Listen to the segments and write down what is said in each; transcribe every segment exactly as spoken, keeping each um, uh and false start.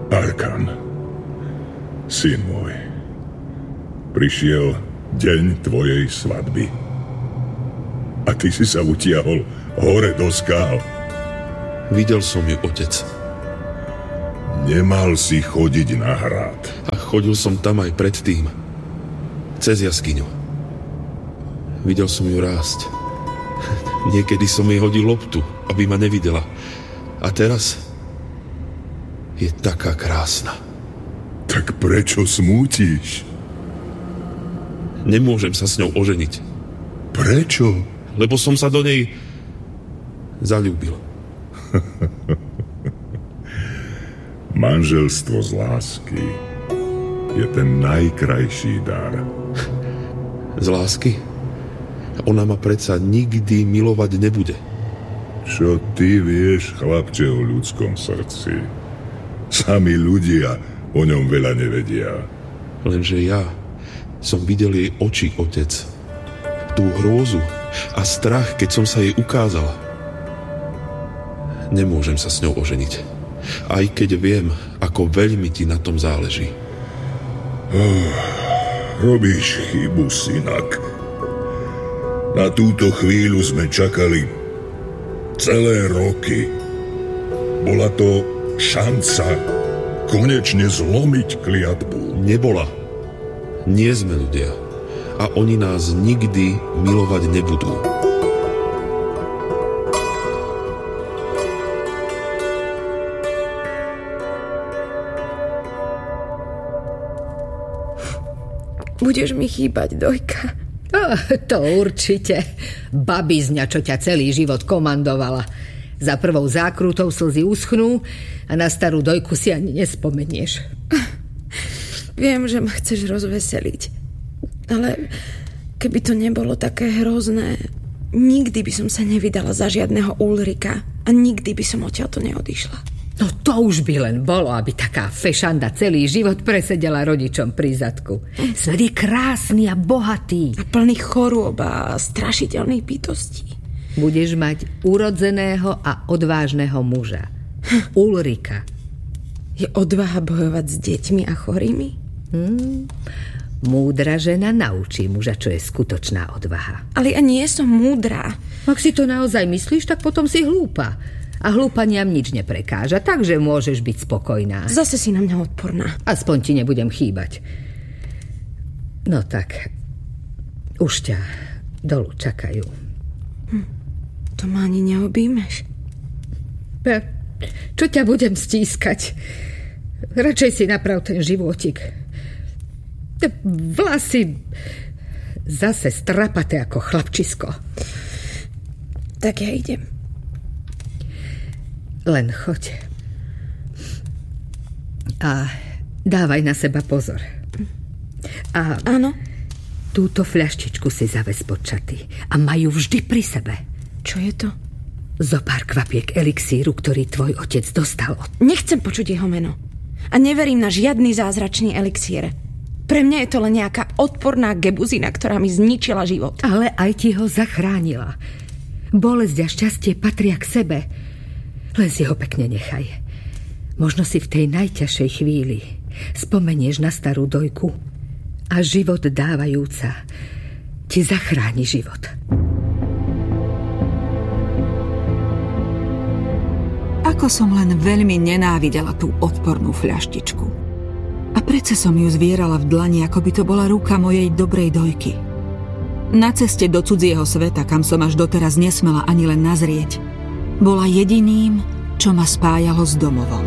Arkan, syn môj, prišiel deň tvojej svadby. A ty si sa utiahol hore do skál. Videl som ju, otec. Nemal si chodiť na hrad. A chodil som tam aj predtým. Cez jaskyňu. Videl som ju rásť. Niekedy som jej hodil loptu, aby ma nevidela. A teraz je taká krásna. Tak prečo smútiš? Nemôžem sa s ňou oženiť. Prečo? Lebo som sa do nej zaľúbil. Manželstvo z lásky je ten najkrajší dar. Z lásky? Ona ma predsa nikdy milovať nebude. Čo ty vieš, chlapče, o ľudskom srdci? Sami ľudia o ňom veľa nevedia. Lenže ja som videl jej oči, otec. Tú hrôzu a strach, keď som sa jej ukázal. Nemôžem sa s ňou oženiť. Aj keď viem, ako veľmi ti na tom záleží. Oh, robíš chybu, synak. Na túto chvíľu sme čakali celé roky. Bola to šanca konečne zlomiť kliatbu. Nebola. Nie sme ľudia. A oni nás nikdy milovať nebudú. Budeš mi chýbať, Dojka. Oh, to určite. Babizňa, čo ťa celý život komandovala. Za prvou zákrutou slzy uschnú a na starú Dojku si ani nespomenieš. Viem, že ma chceš rozveseliť. Ale keby to nebolo také hrozné, nikdy by som sa nevydala za žiadneho Ulrika a nikdy by som odtiaľto neodišla. No to už by len bolo, aby taká fešanda celý život presedela rodičom pri zadku. Svet je krásny a bohatý. A plný chorôb a strašidelných bytostí. Budeš mať urodzeného a odvážneho muža. Hm. Ulrika. Je odvaha bojovať s deťmi a chorými? Hmm. Múdra žena naučí muža, čo je skutočná odvaha. Ale ja nie som múdra. Ak si to naozaj myslíš, tak potom si hlúpa. A hlúpaniam nič neprekáža, takže môžeš byť spokojná. Zase si na mňa odporná. Aspoň ti nebudem chýbať. No tak, už ťa dolu čakajú. Hm, to ma ani neobímeš. Ja, čo ťa budem stískať? Radšej si naprav ten životík. Vlasy zase strapaté ako chlapčisko. Tak ja idem. Len choď. A dávaj na seba pozor. A áno. Túto fľaštičku si zaves pod čaty a majú vždy pri sebe. Čo je to? Zopár kvapiek elixíru, ktorý tvoj otec dostal. Nechcem počuť jeho meno. A neverím na žiadny zázračný elixír. Pre mňa je to len nejaká odporná gebuzina, ktorá mi zničila život. Ale aj ti ho zachránila. Bolesť a šťastie patria k sebe. Len si ho pekne nechaj. Možno si v tej najťažšej chvíli spomenieš na starú Dojku a život dávajúca ti zachráni život. Ako som len veľmi nenávidela tú odpornú fľaštičku. A predsa som ju zvierala v dlani, ako by to bola ruka mojej dobrej Dojky. Na ceste do cudzieho sveta, kam som až doteraz nesmela ani len nazrieť, bola jediným, čo ma spájalo s domovom.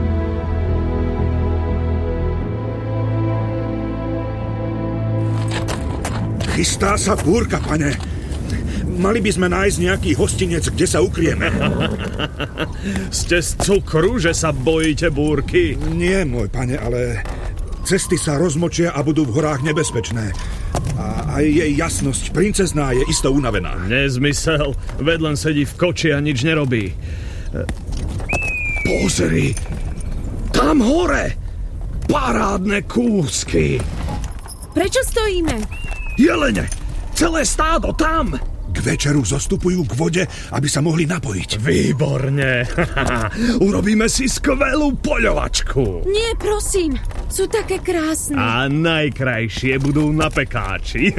Chystá sa búrka, pane. Mali by sme nájsť nejaký hostinec, kde sa ukrieme. Ste z cukru, že sa bojíte búrky? Nie, môj pane, ale cesty sa rozmočia a budú v horách nebezpečné. A aj jej jasnosť princezná je isto unavená. Nezmysel. Veď len sedí v koči a nič nerobí. Pozri! Tam hore! Parádne kúsky! Prečo stojíme? Jelene! Celé stádo tam! K večeru zostupujú k vode, aby sa mohli napojiť. Výborne. Urobíme si skvelú poľovačku. Nie, prosím. Sú také krásne. A najkrajšie budú na pekáči.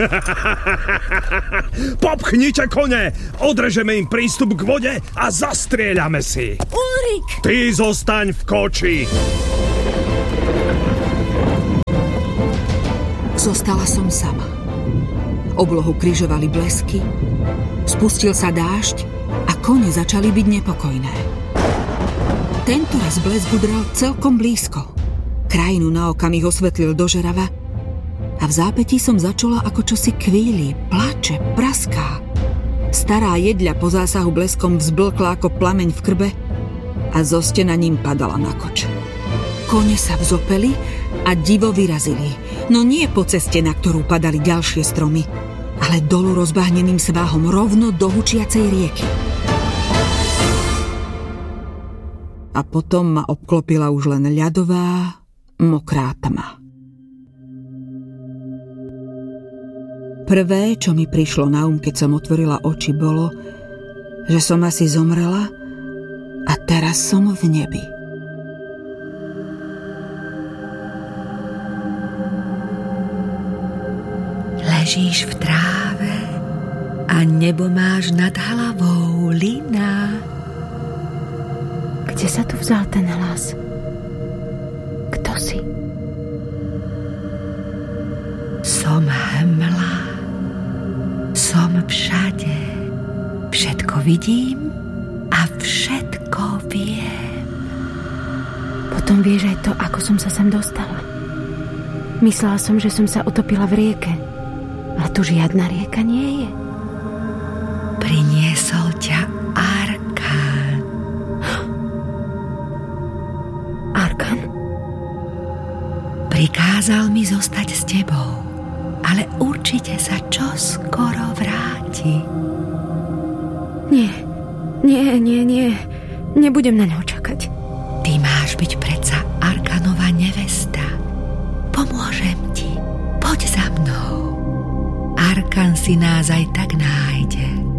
Popchnite kone, odrežeme im prístup k vode a zastrieľame si. Ulrik! Ty zostaň v koči. Zostala som sama. Oblohu križovali blesky, spustil sa dážď a kone začali byť nepokojné. Tentoraz blesk udrel celkom blízko. Krajinu na okamih osvetlil dožerava a v zápätí som začula, ako čosi kvíli, plače, praská. Stará jedľa po zásahu bleskom vzblkla ako plameň v krbe a zo stena ním padala na koč. Kone sa vzopeli a divo vyrazili, no nie po ceste, na ktorú padali ďalšie stromy, ale dolu rozbáhneným sváhom rovno do hučiacej rieky. A potom ma obklopila už len ľadová, mokrá tma. Prvé, čo mi prišlo na um, keď som otvorila oči, bolo, že som asi zomrela a teraz som v nebi. Ležíš v tráve a nebo máš nad hlavou, Lina. Kde sa tu vzal ten hlas? Kto si? Som hmla. Som všade. Všetko vidím a všetko viem. Potom vieš aj to, ako som sa sem dostala. Myslela som, že som sa utopila v rieke. A tu žiadna rieka nie je. Priniesol ťa Arkán. Arkán? Prikázal mi zostať s tebou, ale určite sa čoskoro vráti. Nie, nie, nie, nie. Nebudem na ňo čakať. Ty máš byť predsa Arkánova nevesta. Pomôžem ti. Poď za mnou. Arkán si nás aj tak nájde.